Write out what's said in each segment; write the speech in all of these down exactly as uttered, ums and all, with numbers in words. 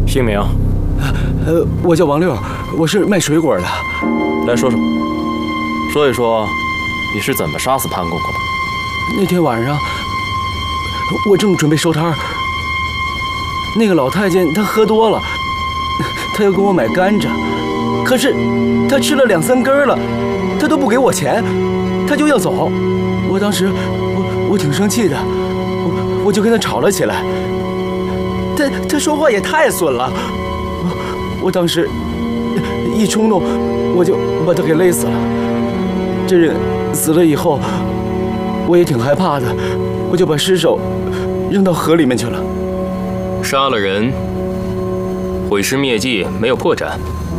姓名？ 呃，我叫王六，我是卖水果的。 来说说，说一说，你是怎么杀死潘公公的？ 那天晚上，我正准备收摊儿，那个老太监他喝多了，他要跟我买甘蔗，可是他吃了两三根了，他都不给我钱，他就要走。我当时我我挺生气的，我我就跟他吵了起来。他他说话也太损了，我我当时一冲动，我就把他给勒死了。这人死了以后，我也挺害怕的，我就把尸首扔到河里面去了。 杀了人，毁尸灭迹，没有破绽。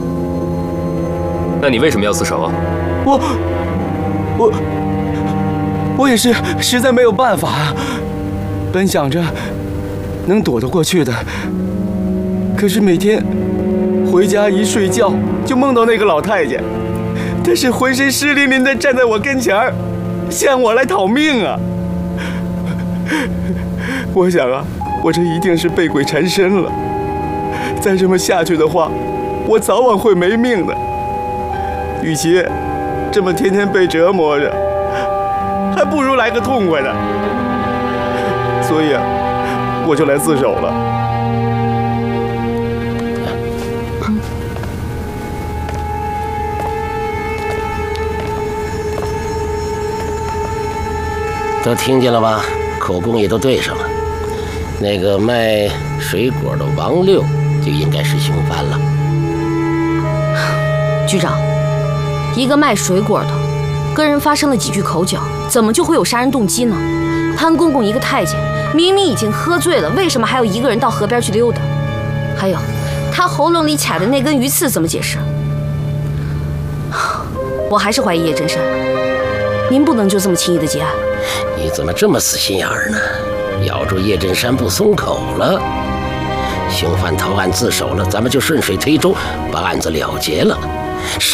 那你为什么要自首啊？ 我我我也是实在没有办法啊，本想着能躲得过去的，可是每天回家一睡觉就梦到那个老太监，她是浑身湿淋淋的站在我跟前儿，向我来讨命啊！我想啊，我这一定是被鬼缠身了，再这么下去的话，我早晚会没命的。与其这么天天被折磨着，还不如来个痛快的。所以啊，我就来自首了。 都听见了吧？口供也都对上了。那个卖水果的王六就应该是凶犯了。 局长，一个卖水果的跟人发生了几句口角，怎么就会有杀人动机呢？潘公公一个太监，明明已经喝醉了，为什么还要一个人到河边去溜达？还有，他喉咙里卡的那根鱼刺怎么解释？我还是怀疑叶真山，您不能就这么轻易的结案。 你怎么这么死心眼儿呢？咬住叶振山不松口了。凶犯投案自首了，咱们就顺水推舟，把案子了结了。